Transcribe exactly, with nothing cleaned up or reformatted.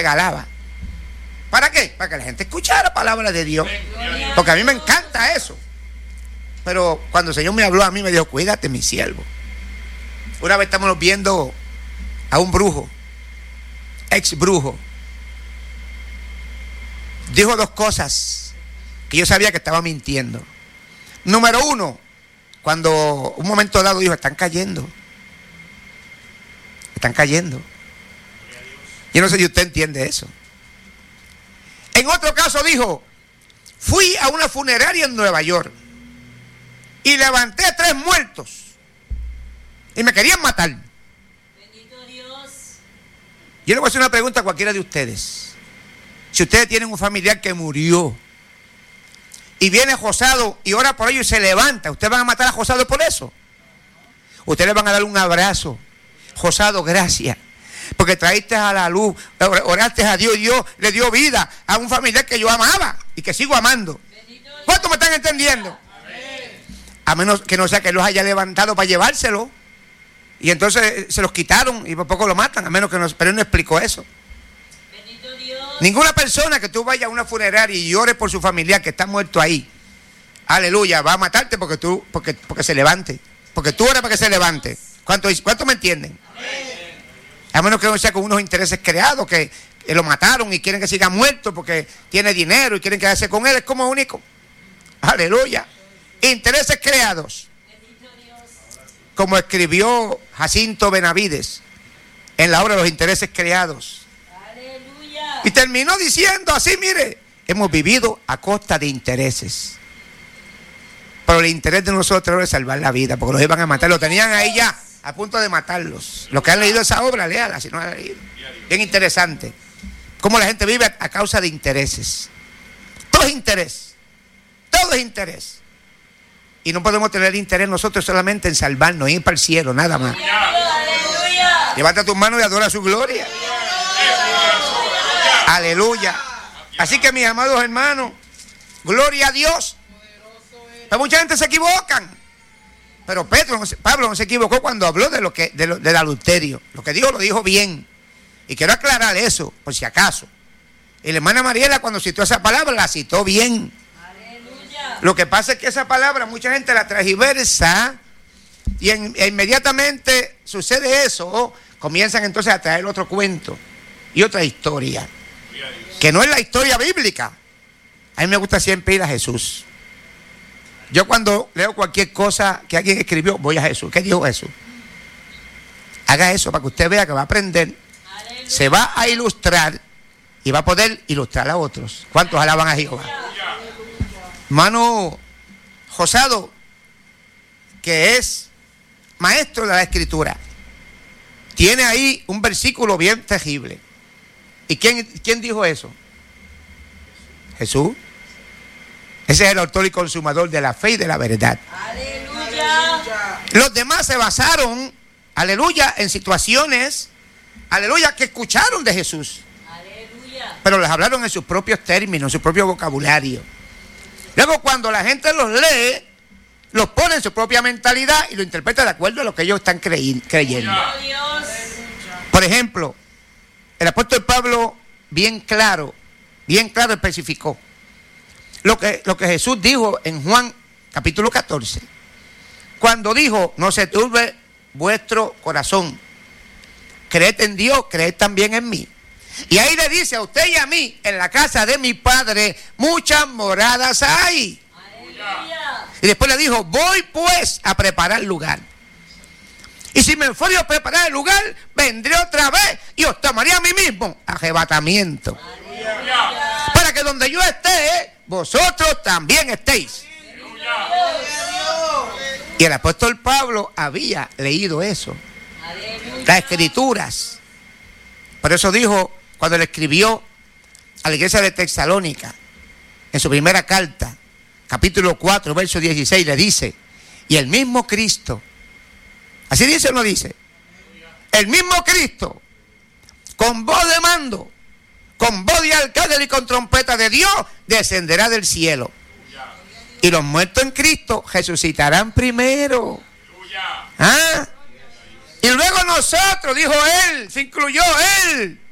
regalaba. ¿Para qué? Para que la gente escuchara la palabra de Dios. Porque a mí me encanta eso. Pero cuando el Señor me habló a mí, me dijo, cuídate, mi siervo. Una vez estamos viendo a un brujo, ex brujo. Dijo dos cosas que yo sabía que estaba mintiendo. Número uno, cuando un momento dado dijo, están cayendo. Están cayendo. Yo no sé si usted entiende eso. En otro caso dijo, fui a una funeraria en Nueva York y levanté tres muertos y me querían matar. Bendito Dios. Yo le voy a hacer una pregunta a cualquiera de ustedes. Si ustedes tienen un familiar que murió y viene Josado y ora por ellos y se levanta, ¿ustedes van a matar a Josado por eso? Ustedes le van a dar un abrazo. Josado, gracias, porque traíste a la luz, oraste a Dios y Dios le dio vida a un familiar que yo amaba y que sigo amando. ¿Cuántos me están entendiendo? A menos que no sea que los haya levantado para llevárselo y entonces se los quitaron y por poco lo matan, a menos que no, pero él no explicó eso. Bendito Dios. Ninguna persona que tú vayas a una funeraria y llores por su familiar que está muerto ahí, aleluya, va a matarte porque tú, porque, porque se levante, porque tú oras para que se levante. ¿Cuántos cuánto me entienden? Amén. A menos que no sea con unos intereses creados que, que lo mataron y quieren que siga muerto porque tiene dinero y quieren quedarse con él, es como único. Aleluya. Intereses creados. Como escribió Jacinto Benavides en la obra de los intereses creados. Aleluya. Y terminó diciendo así, mire, hemos vivido a costa de intereses. Pero el interés de nosotros es salvar la vida, porque los iban a matar, lo tenían ahí ya, a punto de matarlos. Los que han leído esa obra, léala si no la han leído. Bien interesante. Cómo la gente vive a causa de intereses. Todo es interés. Todo es interés. Y no podemos tener interés nosotros solamente en salvarnos, en ir para el cielo, nada más. Aleluya. Levanta tus manos y adora su gloria. Aleluya. Así que mis amados hermanos, gloria a Dios. Pero mucha gente se equivocan. Pero Pedro, Pablo no se equivocó cuando habló de lo que, de lo, del adulterio. Lo que dijo, lo dijo bien. Y quiero aclarar eso, por si acaso. Y la hermana Mariela, cuando citó esa palabra, la citó bien. Aleluya. Lo que pasa es que esa palabra mucha gente la transgiversa y en, e inmediatamente sucede eso, comienzan entonces a traer otro cuento y otra historia, que no es la historia bíblica. A mí me gusta siempre ir a Jesús. Yo cuando leo cualquier cosa que alguien escribió, voy a Jesús. ¿Qué dijo Jesús? Haga eso para que usted vea que va a aprender, aleluya, se va a ilustrar y va a poder ilustrar a otros. ¿Cuántos alaban a Jehová? Hermano Josado, que es maestro de la Escritura, tiene ahí un versículo bien terrible. ¿Y quién, quién dijo eso? Jesús. Ese es el autor y consumador de la fe y de la verdad. Aleluya. Los demás se basaron, aleluya, en situaciones, aleluya, que escucharon de Jesús. Aleluya. Pero les hablaron en sus propios términos, en su propio vocabulario. Luego cuando la gente los lee, los pone en su propia mentalidad y lo interpreta de acuerdo a lo que ellos están creí- creyendo. Dios. Por ejemplo, el apóstol Pablo bien claro, bien claro especificó lo que, lo que Jesús dijo en Juan capítulo catorce. Cuando dijo, no se turbe vuestro corazón. Creed en Dios, creed también en mí. Y ahí le dice a usted y a mí, en la casa de mi Padre muchas moradas hay. Aleluya. Y después le dijo, voy pues a preparar lugar. Y si me fuera a preparar el lugar, vendré otra vez y os tomaré a mí mismo. Arrebatamiento. Aleluya. Para que donde yo esté, vosotros también estéis. Y el apóstol Pablo había leído eso. Aleluya. Las escrituras. Por eso dijo, cuando le escribió a la iglesia de Tesalónica, en su primera carta, capítulo cuatro, verso dieciséis, le dice, y el mismo Cristo, así dice o no dice, el mismo Cristo, con voz de mando, con voz de arcángel y con trompeta de Dios, descenderá del cielo. Y los muertos en Cristo resucitarán primero. ¿Ah? Y luego nosotros, dijo él, se incluyó él,